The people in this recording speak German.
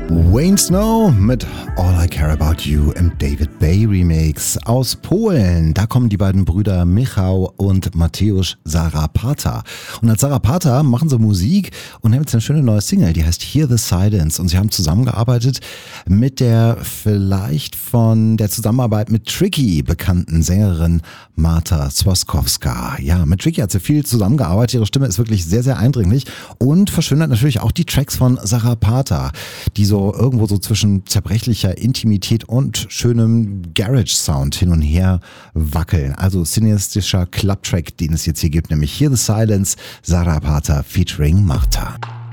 Wayne Snow mit All I Care About You im David Bay Remix aus Polen. Da kommen die beiden Brüder Michał und Mateusz Zarapata. Und als Zarapata machen sie Musik und haben jetzt eine schöne neue Single, die heißt Hear the Silence. Und sie haben zusammengearbeitet mit der vielleicht von der Zusammenarbeit mit Tricky bekannten Sängerin Marta Swaskowska. Ja, mit Tricky hat sie viel zusammengearbeitet. Ihre Stimme ist wirklich sehr, sehr eindringlich und verschönert natürlich auch die Tracks von Zarapata, die so irgendwo so zwischen zerbrechlicher Intimität und schönem Garage-Sound hin und her wackeln. Also cineastischer Clubtrack, den es jetzt hier gibt, nämlich Hear the Silence, Zarapata featuring Marta.